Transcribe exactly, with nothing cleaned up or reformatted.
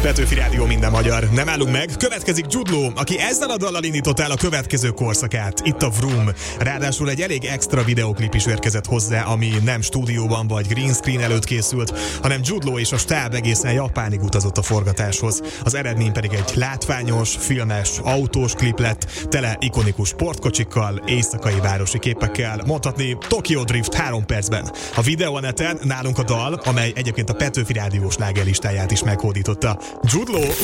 Petőfi Rádió, minden magyar. Nem állunk meg, következik Jude Law, aki ezzel a dallal indított el a következő korszakát. Itt a Vroom. Ráadásul egy elég extra videoklip is érkezett hozzá, ami nem stúdióban vagy green screen előtt készült, hanem Jude Law és a stáb egészen Japánig utazott a forgatáshoz. Az eredmény pedig egy látványos, filmes, autós klip lett, tele ikonikus sportkocsikkal, éjszakai városi képekkel, mondhatni Tokyo Drift három percben. A videó a neten, nálunk a dal, amely egyébként a Petőfi Rádió slágerlistáját is meghódította. Jude Law,